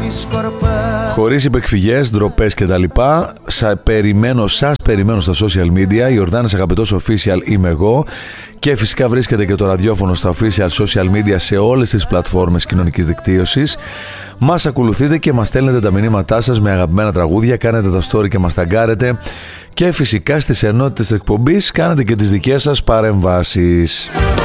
Χωρίς υπεκφυγές, ντροπές κτλ. Σας περιμένω στα social media. Ιορδάνης Αγαπητός Official είμαι εγώ. Και φυσικά βρίσκεται και το ραδιόφωνο στα official social media σε όλες τις πλατφόρμες κοινωνικής δικτύωσης. Μας ακολουθείτε και μας στέλνετε τα μηνύματά σας με αγαπημένα τραγούδια. Κάνετε τα story και μας ταγκάρετε. Και φυσικά στις ενότητες της εκπομπής κάνετε και τις δικές σας παρεμβάσεις.